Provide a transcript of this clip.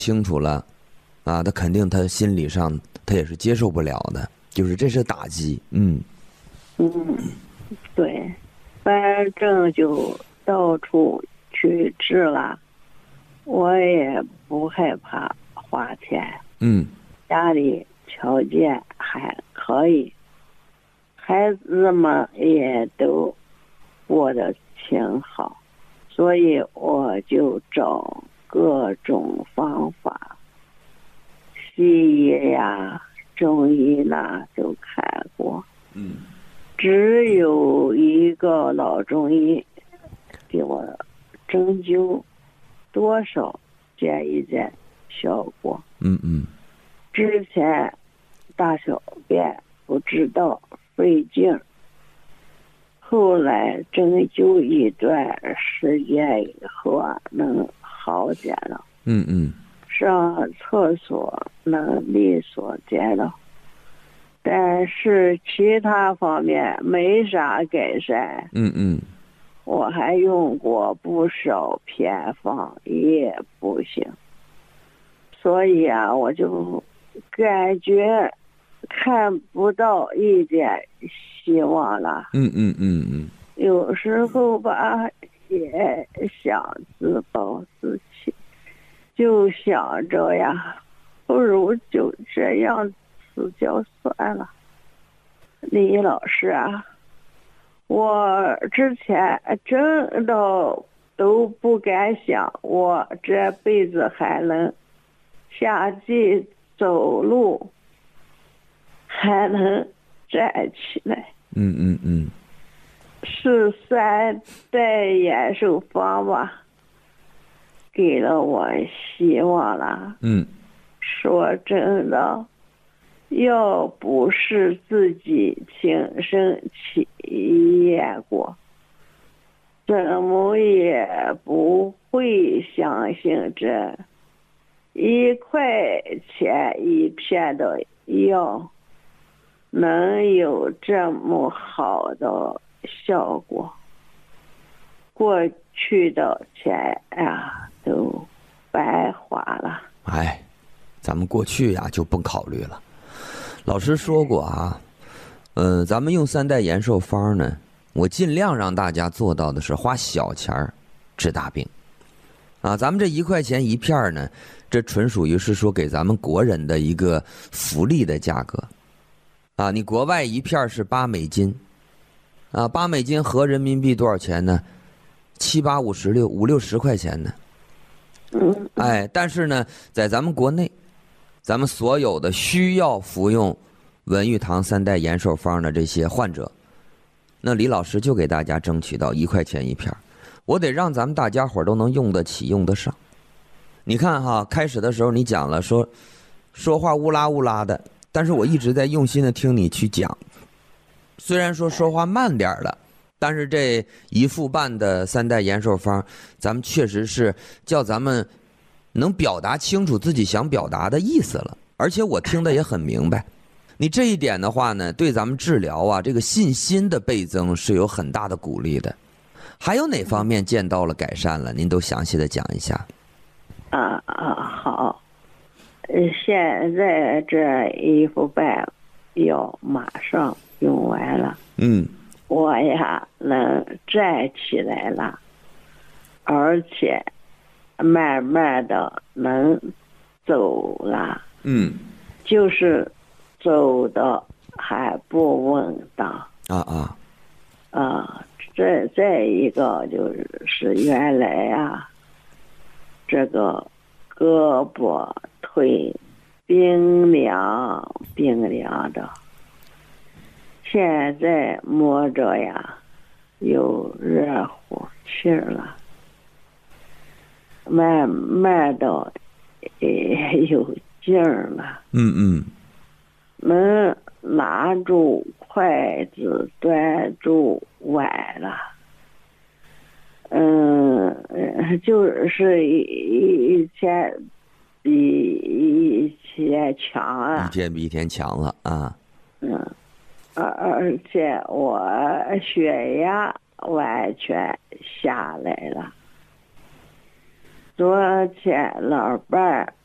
清楚了，啊，他肯定他心理上他也是接受不了的，就是这是打击。 对，反正就到处去治了，我也不害怕花钱。家里条件还可以，孩子们也都过得挺好，所以我就找各种方法，西医呀、中医啦都看过。只有一个老中医给我针灸多少见一见效果。之前大小便不知道费劲，后来针灸一段时间以后啊，能好点了。上厕所能利索点了，但是其他方面没啥改善。我还用过不少偏方也不行，所以啊，我就感觉看不到一点希望了。有时候吧，也想自暴自弃，就想着呀，不如就这样死掉算了。李老师啊，我之前真的都不敢想，我这辈子还能下地走路，还能站起来。是三代延寿方吧，给了我希望了。说真的，要不是自己亲身体验过，怎么也不会相信这1块钱一片的药能有这么好的效果。过去的钱呀，都白花了。 咱们过去呀就甭考虑了。老师说过啊，咱们用3代延寿方呢，我尽量让大家做到的是花小钱治大病。咱们这1块钱一片呢，这纯属于是说给咱们国人的一个福利的价格。你国外一片是8美金，8美金合人民币多少钱呢？7、8、56、50、60块钱呢。但是呢，在咱们国内，咱们所有的需要服用文玉堂3代延寿方的这些患者，那李老师就给大家争取到1块钱一片，我得让咱们大家伙都能用得起、用得上。你看哈，开始的时候你讲了说话乌拉乌拉的，但是我一直在用心的听你去讲。虽然说话慢点了，但是这1副半的3代延寿方，咱们确实是叫咱们能表达清楚自己想表达的意思了，而且我听得也很明白。你这一点的话呢，对咱们治疗啊这个信心的倍增是有很大的鼓励的。还有哪方面见到了改善了？您都详细的讲一下。 好。现在这1副半药马上用完了。我呀能站起来了，而且慢慢的能走了。就是走的还不稳当。再一个就是原来呀，这个胳膊腿冰凉的，现在摸着呀有热乎气儿了，慢慢的也有劲儿了。能拿住筷子端住碗了。就是以前比以前强啊。 一天比一天强了啊。 而且我血压完全下来了。昨天老伴儿